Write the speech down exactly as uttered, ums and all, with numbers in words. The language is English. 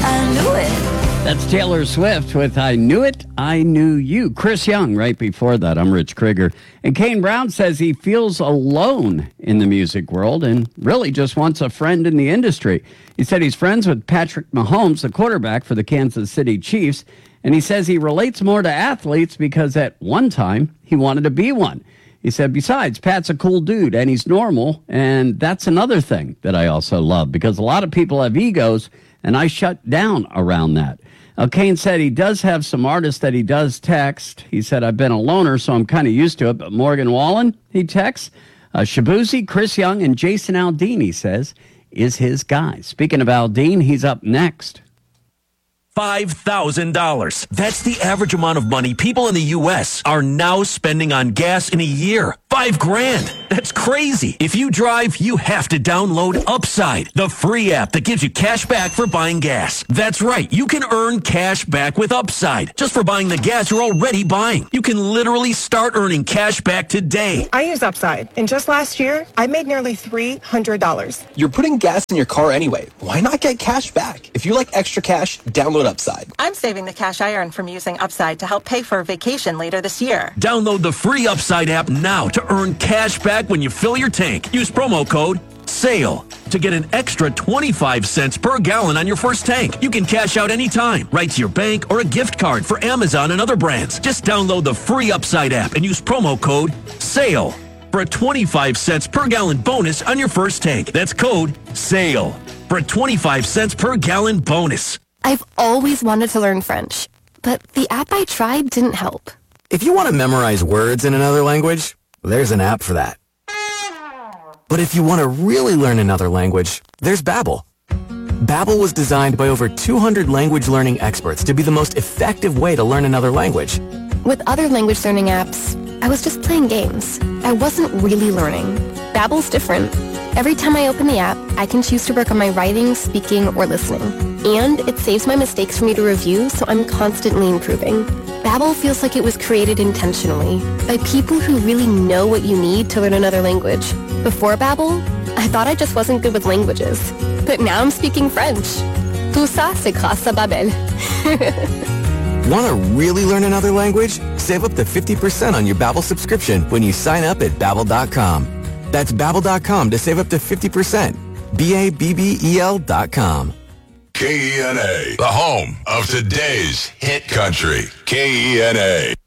I knew it. That's Taylor Swift with I Knew It, I Knew You. Chris Young right before that. I'm Rich Krieger. And Kane Brown says he feels alone in the music world and really just wants a friend in the industry. He said he's friends with Patrick Mahomes, the quarterback for the Kansas City Chiefs, and he says he relates more to athletes because at one time he wanted to be one. He said, besides, Pat's a cool dude and he's normal, and that's another thing that I also love because a lot of people have egos, and I shut down around that. Now, Kane said he does have some artists that he does text. He said, I've been a loner, so I'm kind of used to it. But Morgan Wallen, he texts. Uh, Shabuzi, Chris Young, and Jason Aldean, he says, is his guy. Speaking of Aldean, he's up next. five thousand dollars. That's the average amount of money people in the U S are now spending on gas in a year. Five grand. That's crazy. If you drive, you have to download Upside, the free app that gives you cash back for buying gas. That's right. You can earn cash back with Upside just for buying the gas you're already buying. You can literally start earning cash back today. I use Upside, and just last year, I made nearly three hundred dollars. You're putting gas in your car anyway. Why not get cash back? If you like extra cash, download Upside. I'm saving the cash I earn from using Upside to help pay for a vacation later this year. Download the free Upside app now to earn cash back when you fill your tank. Use promo code SALE to get an extra twenty-five cents per gallon on your first tank. You can cash out anytime, right to your bank or a gift card for Amazon and other brands. Just download the free Upside app and use promo code SALE for a twenty-five cents per gallon bonus on your first tank. That's code SALE for a twenty-five cents per gallon bonus. I've always wanted to learn French, but the app I tried didn't help. If you want to memorize words in another language, there's an app for that. But if you want to really learn another language, there's Babbel. Babbel was designed by over two hundred language learning experts to be the most effective way to learn another language. With other language learning apps, I was just playing games. I wasn't really learning. Babbel's different. Every time I open the app, I can choose to work on my writing, speaking, or listening. And it saves my mistakes for me to review, so I'm constantly improving. Babbel feels like it was created intentionally by people who really know what you need to learn another language. Before Babbel, I thought I just wasn't good with languages. But now I'm speaking French. Tout ça, c'est grâce à Babbel. Want to really learn another language? Save up to fifty percent on your Babbel subscription when you sign up at Babbel dot com. That's Babbel dot com to save up to fifty percent. B A B B E L dot com. K E N A, the home of today's hit country. K E N A.